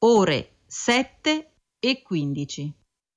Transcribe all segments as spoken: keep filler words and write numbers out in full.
ore sette e quindici.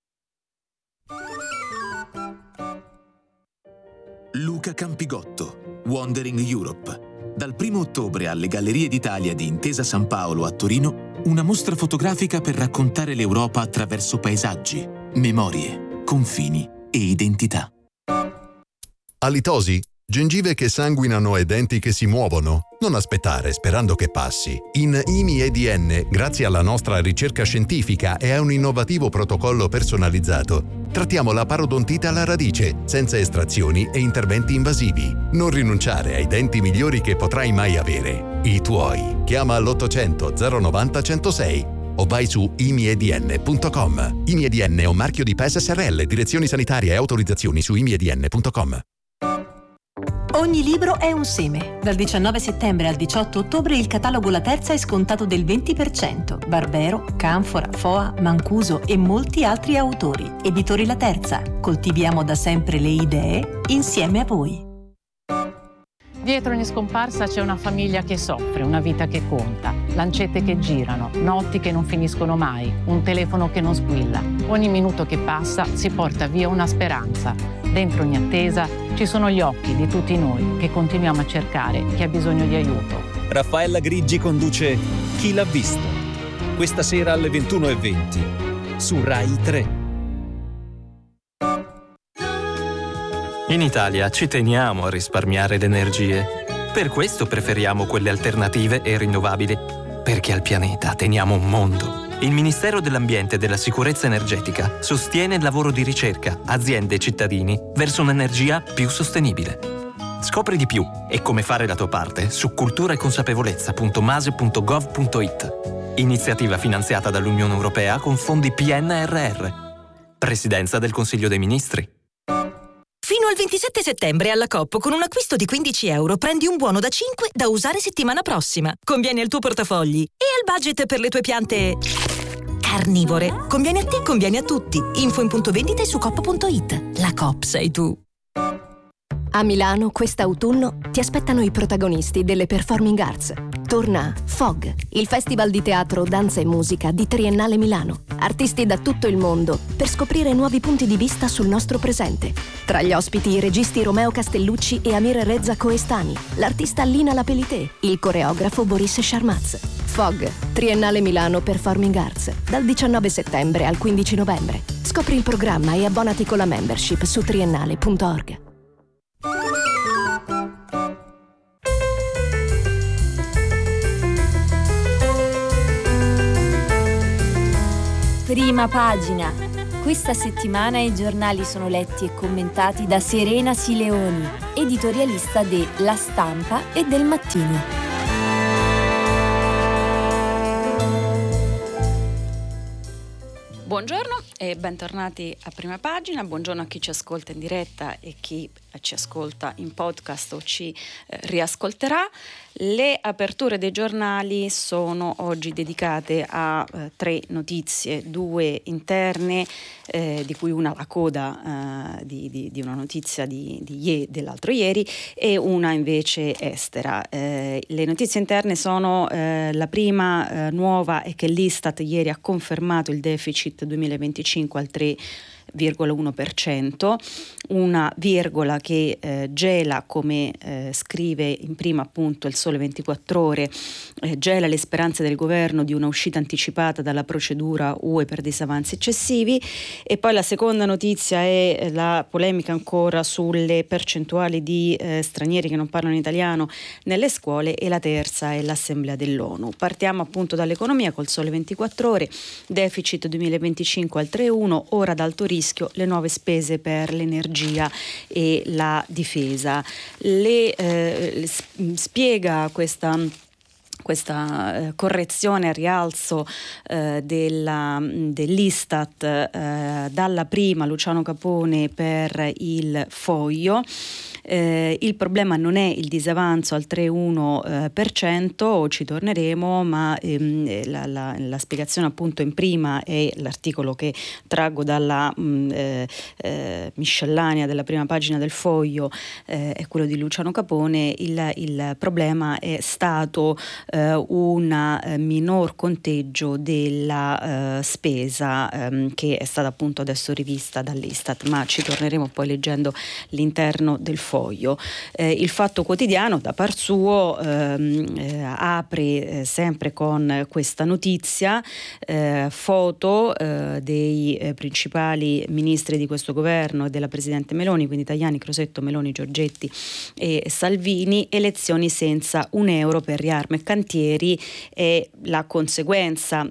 Luca Campigotto, Wandering Europe. Dal primo ottobre alle Gallerie d'Italia di Intesa San Paolo a Torino, una mostra fotografica per raccontare l'Europa attraverso paesaggi, memorie, confini e identità. Alitosi? Gengive che sanguinano e denti che si muovono? Non aspettare sperando che passi. In I M I E D N, grazie alla nostra ricerca scientifica e a un innovativo protocollo personalizzato, trattiamo la parodontite alla radice, senza estrazioni e interventi invasivi. Non rinunciare ai denti migliori che potrai mai avere. I tuoi. Chiama all'ottocento zero novanta centosei o vai su i m i e d n punto com. I M I E D N è un marchio di P E S S R L, direzioni sanitarie e autorizzazioni su i m i e d n punto com. Ogni libro è un seme. Dal diciannove settembre al diciotto ottobre il catalogo La Terza è scontato del venti per cento. Barbero, Canfora, Foa, Mancuso e molti altri autori. Editori La Terza. Coltiviamo da sempre le idee insieme a voi. Dietro ogni scomparsa c'è una famiglia che soffre, una vita che conta, lancette che girano, notti che non finiscono mai, un telefono che non squilla. Ogni minuto che passa si porta via una speranza. Dentro ogni attesa ci sono gli occhi di tutti noi che continuiamo a cercare chi ha bisogno di aiuto. Raffaella Griggi conduce Chi l'ha visto? Questa sera alle ventuno e venti su Rai tre. In Italia ci teniamo a risparmiare le energie. Per questo preferiamo quelle alternative e rinnovabili, perché al pianeta teniamo un mondo. Il Ministero dell'Ambiente e della Sicurezza Energetica sostiene il lavoro di ricerca, aziende e cittadini verso un'energia più sostenibile. Scopri di più e come fare la tua parte su cultura e consapevolezza punto mase punto gov punto it. Iniziativa finanziata dall'Unione Europea con fondi P N R R. Presidenza del Consiglio dei Ministri. Fino al ventisette settembre alla Coop con un acquisto di quindici euro prendi un buono da cinque da usare settimana prossima. Conviene al tuo portafogli e al budget per le tue piante carnivore. Conviene a te, conviene a tutti. Info in punto vendita e su coop punto it. La Coop sei tu. A Milano quest'autunno ti aspettano i protagonisti delle Performing Arts. Torna Fog, il festival di teatro, danza e musica di Triennale Milano. Artisti da tutto il mondo per scoprire nuovi punti di vista sul nostro presente. Tra gli ospiti i registi Romeo Castellucci e Amir Reza Koestani, l'artista Lina Lapelité, il coreografo Boris Sharmaz. Fog, Triennale Milano Performing Arts, dal diciannove settembre al quindici novembre. Scopri il programma e abbonati con la membership su triennale punto org. Prima pagina. Questa settimana i giornali sono letti e commentati da Serena Sileoni, editorialista de La Stampa e del Mattino. Buongiorno e bentornati a Prima Pagina, buongiorno a chi ci ascolta in diretta e chi ci ascolta in podcast o ci eh, riascolterà. Le aperture dei giornali sono oggi dedicate a eh, tre notizie, due interne, eh, di cui una la coda eh, di, di, di una notizia di, di ie, dell'altro ieri, e una invece estera. Eh, le notizie interne sono eh, la prima eh, nuova è che l'Istat ieri ha confermato il deficit duemilaventicinque al tre virgola uno per cento, una virgola che eh, gela, come eh, scrive in prima appunto il Sole ventiquattro Ore, eh, gela le speranze del governo di una uscita anticipata dalla procedura U E per disavanzi eccessivi. E poi la seconda notizia è la polemica ancora sulle percentuali di eh, stranieri che non parlano italiano nelle scuole, e la terza è l'Assemblea dell'ONU. Partiamo appunto dall'economia col Sole ventiquattro Ore, deficit duemilaventicinque al tre virgola uno, ora ad alto rischio le nuove spese per l'energia e la difesa. Le eh, spiega questa questa eh, correzione al rialzo eh, della, dell'Istat eh, dalla prima Luciano Capone per il Foglio. Eh, il problema non è il disavanzo al tre virgola uno per cento, ci torneremo, ma ehm, la, la, la spiegazione appunto in prima è l'articolo che traggo dalla mh, eh, eh, miscellanea della prima pagina del Foglio, eh, è quello di Luciano Capone. Il, il problema è stato eh, un eh, minor conteggio della eh, spesa ehm, che è stata appunto adesso rivista dall'Istat, ma ci torneremo poi leggendo l'interno del Foglio. Eh, il Fatto Quotidiano da par suo ehm, eh, apre eh, sempre con questa notizia, eh, foto eh, dei eh, principali ministri di questo governo e della Presidente Meloni, quindi Tajani, Crosetto, Meloni, Giorgetti e Salvini. Elezioni senza un euro per riarme e cantieri è la conseguenza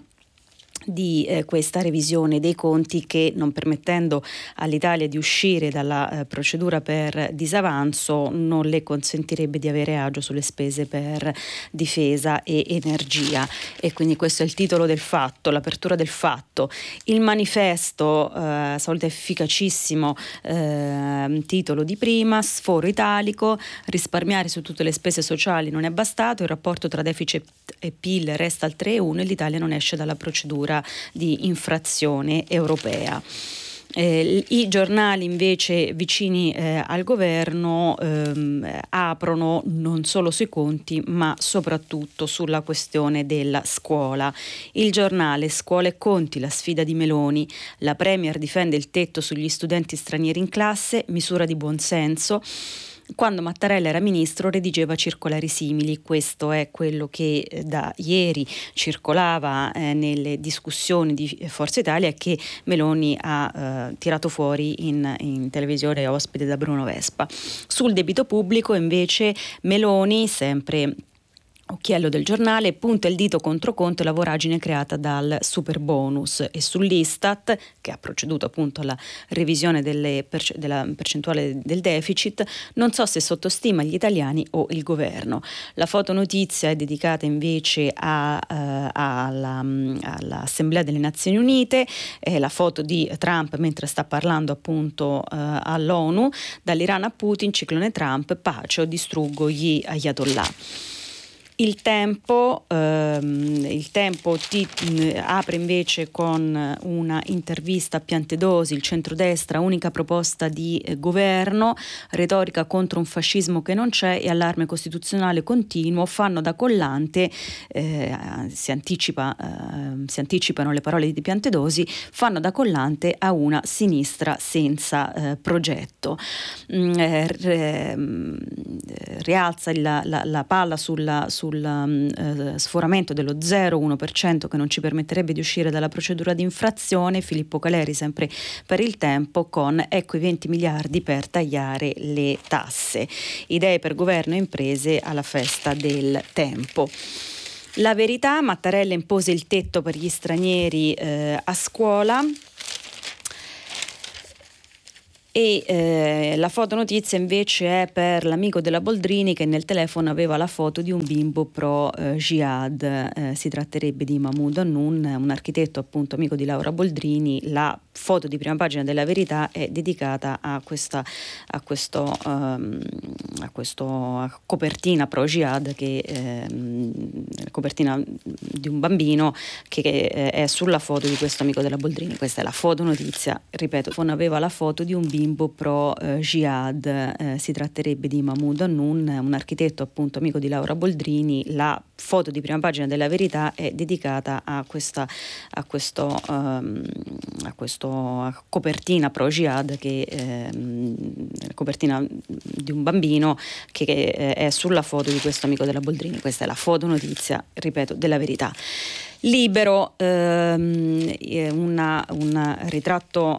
di eh, questa revisione dei conti che, non permettendo all'Italia di uscire dalla eh, procedura per disavanzo, non le consentirebbe di avere agio sulle spese per difesa e energia. E quindi questo è il titolo del Fatto, l'apertura del Fatto. Il Manifesto, eh, solito efficacissimo eh, titolo di prima, sforo italico, risparmiare su tutte le spese sociali non è bastato, il rapporto tra deficit e P I L resta al tre virgola uno e l'Italia non esce dalla procedura di infrazione europea. Eh, I giornali invece vicini eh, al governo ehm, aprono non solo sui conti ma soprattutto sulla questione della scuola. Il Giornale: scuola e conti, la sfida di Meloni, la Premier difende il tetto sugli studenti stranieri in classe, misura di buonsenso. Quando Mattarella era ministro redigeva circolari simili. Questo è quello che eh, da ieri circolava eh, nelle discussioni di Forza Italia e che Meloni ha eh, tirato fuori in, in televisione ospite da Bruno Vespa. Sul debito pubblico invece Meloni, sempre occhiello del Giornale, punta il dito contro Conte la voragine creata dal super bonus, e sull'Istat, che ha proceduto appunto alla revisione delle perce- della percentuale del deficit, non so se sottostima gli italiani o il governo. La fotonotizia è dedicata invece a, uh, alla, all'Assemblea delle Nazioni Unite, è la foto di Trump mentre sta parlando appunto uh, all'ONU, dall'Iran a Putin, ciclone Trump, pace o distruggo gli ayatollah. Il Tempo, ehm, il Tempo ti, mh, apre invece con una intervista a Piantedosi, il centrodestra, unica proposta di eh, governo, retorica contro un fascismo che non c'è e allarme costituzionale continuo, fanno da collante, eh, si, anticipa, eh, si anticipano le parole di Piantedosi, fanno da collante a una sinistra senza eh, progetto. Mm, eh, re, rialza la, la, la palla sulla, sulla sul eh, sforamento dello zero virgola uno per cento che non ci permetterebbe di uscire dalla procedura di infrazione. Filippo Caleri, sempre per il Tempo, con ecco i venti miliardi per tagliare le tasse. Idee per governo e imprese alla festa del tempo. La Verità: Mattarella impose il tetto per gli stranieri eh, a scuola. E eh, la fotonotizia invece è per l'amico della Boldrini, che nel telefono aveva la foto di un bimbo pro eh, jihad. Eh, si tratterebbe di Mahmoud Hannoun, un architetto appunto amico di Laura Boldrini. La foto di prima pagina della Verità è dedicata a questa a questo um, a questo a copertina pro jihad, che ehm, copertina di un bambino che eh, è sulla foto di questo amico della Boldrini. Questa è la fotonotizia, ripeto, non aveva la foto di un bimbo pro eh, jihad. Eh, si tratterebbe di Mahmoud Hannoun, un architetto appunto amico di Laura Boldrini. La foto di prima pagina della Verità è dedicata a questa a questo um, a questo a copertina pro jihad, che ehm, copertina di un bambino che, che eh, è sulla foto di questo amico della Boldrini. Questa è la fotonotizia, ripeto, della Verità. Libero, ehm, una, un ritratto